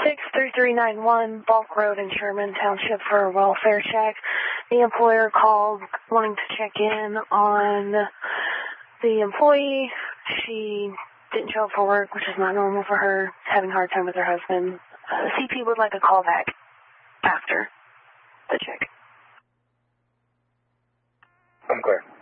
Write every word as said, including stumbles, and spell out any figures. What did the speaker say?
six three three nine one Bulk Road in Sherman Township for a welfare check. The employer called wanting to check in on the employee. She didn't show up for work, which is not normal for her, having a hard time with her husband. Uh, C P would like a call back after the check. I'm clear.